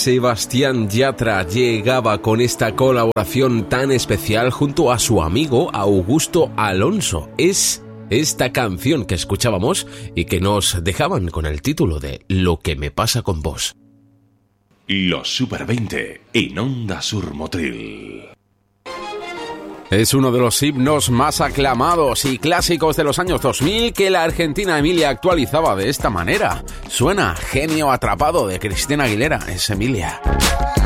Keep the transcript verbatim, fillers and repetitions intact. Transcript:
Sebastián Yatra llegaba con esta colaboración tan especial junto a su amigo Augusto Alonso. Es esta canción que escuchábamos y que nos dejaban con el título de Lo que me pasa con vos. Los Super veinte en Onda Sur Motril. Es uno de los himnos más aclamados y clásicos de los años dos mil que la argentina Emilia actualizaba de esta manera. Suena Genio Atrapado de Cristina Aguilera. Es Emilia.